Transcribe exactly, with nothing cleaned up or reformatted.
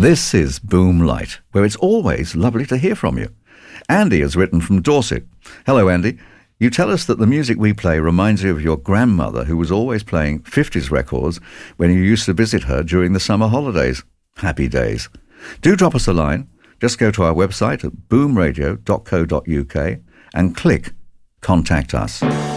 This is Boom Light, where it's always lovely to hear from you. Andy has written from Dorset. Hello, Andy. You tell us that the music we play reminds you of your grandmother, who was always playing fifties records when you used to visit her during the summer holidays. Happy days. Do drop us a line. Just go to our website at boom radio dot co dot uk and click Contact Us.